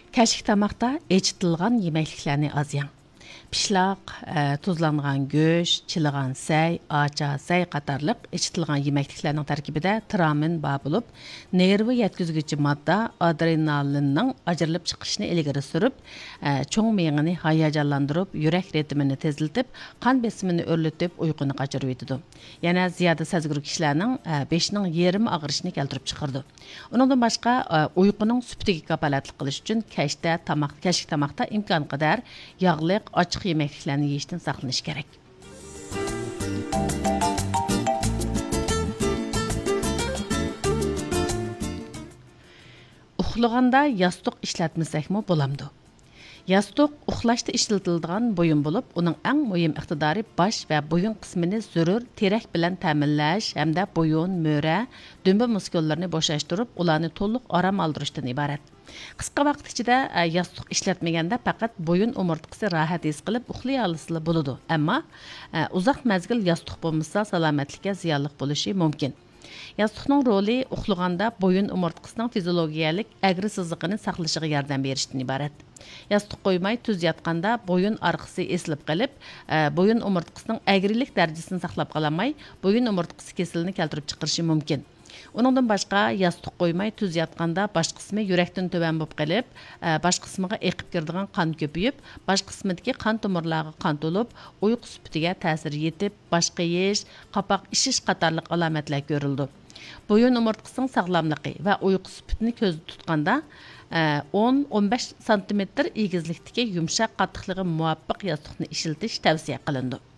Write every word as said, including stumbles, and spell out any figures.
Кәшік тамақта ечітілген yemekliklerini az yang. Pişlaq, tuzlanğan göş, çiliğan səy, aça, səy qatarlıq eçitilgan yemekliklərinin tərkibində tramin bar bulub, nervi yetkizgücü madda adrenalinning ajrılıb çıxışını ilgiri sürüb, çoğ meyini hayacanlandırıb, yürək ritmini teziltib, qan besimini örlütüb, uyqunu qaçırıb etidi. Yana ziyadə səzgür kişilərinin beşinin yarım ağrışını keltirib çıxırdı. Onundan başqa uyqunun süpütüge kapalatlık qilish üçün kəşdə, tamaq, kəşik tamaqda imkan qədər yağlıq, açıq yemekliklerini yeyişten saklanış gerek. Uxlaganda yastık işletmesəkmi bolamdı. Yastık uxlashda işletildigan boyun bulup, onun en mühim iqtidari baş ve boyun kısmını zürür terek bilen təminləş, hamda boyun, möre, dümbe muskullarini boşaştırıp, ularni to'liq aram aldırışdan ibaret. Qısqa vaqt ichida yastık işletmeganda faqat boyun omurtqisi rahat his qilib uxlay olsa bo'ladi. Ammo uzoq mezgil yastık bo'lmasa salomatlikka ziyonli bo'lishi mumkin. Yastıqning roli uxlaganda boyun omurtqisining fiziologiyalik agri sızıqını saqlashiga yordam berishdan iborat. Yastık qo'ymay tuz yatqanda boyun arqisi esilib qolib, boyun omurtqisining agrilik darajasini saqlab qolamay, boyun omurtqisi kesilini keltirib chiqarishi mumkin. Onundan başqa yastık qo'ymay tuz yatqanda baş qismi yurakdan tövan bo'lib qolib, baş qismiga eqib kirdigan qon ko'payib, baş qismidagi qon tomirlariga qon to'lib, uyqu sufitiga ta'sir yetib, baş qiyish, qapoq ishish qatorliq alomatlar ko'rildi. Boyun omurtqisining sog'lomligi va uyqu sufitini ko'zda tutganda o'n o'n besh santimetr egizlikdagi yumshoq qattiqligi muvofiq yastıqni ishiltish tavsiya qilindi.